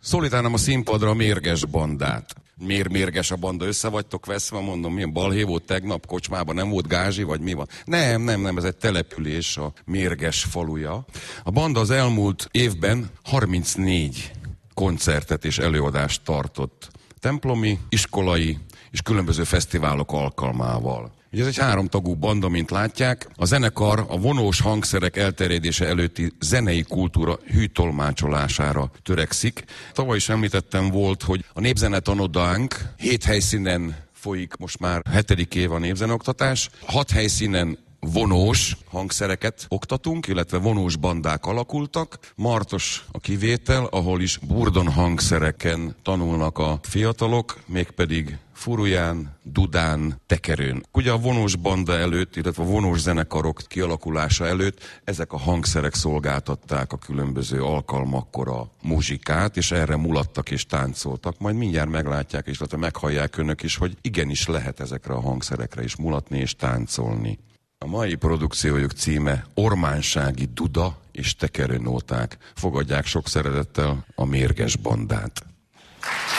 Szólítálnám a színpadra a Mérges bandát. Miért mérges a banda? Össze vagytok veszve, mondom, milyen balhé volt tegnap, kocsmában nem volt gázsi, vagy mi van? Nem, ez egy település, a Mérges faluja. A banda az elmúlt évben 34 koncertet és előadást tartott. Templomi, iskolai és különböző fesztiválok alkalmával. Ugye ez egy 3 tagú banda, mint látják. A zenekar a vonós hangszerek elterjedése előtti zenei kultúra hűtolmácsolására törekszik. Tavaly is említettem volt, hogy a népzenetanodánk 7 helyszínen folyik, most már 7. év a népzeneoktatás. 6 helyszínen vonós hangszereket oktatunk, illetve vonós bandák alakultak. Martos a kivétel, ahol is burdon hangszereken tanulnak a fiatalok, mégpedig furuján, dudán, tekerőn. Ugye a vonós banda előtt, illetve a vonós zenekarok kialakulása előtt ezek a hangszerek szolgáltatták a különböző alkalmakkor a muzsikát, és erre mulattak és táncoltak. Majd mindjárt meglátják, és illetve meghallják önök is, hogy igenis lehet ezekre a hangszerekre is mulatni és táncolni. A mai produkciójuk címe Ormánsági duda és tekerőnóták. Fogadják sok szeretettel a Mérges bandát.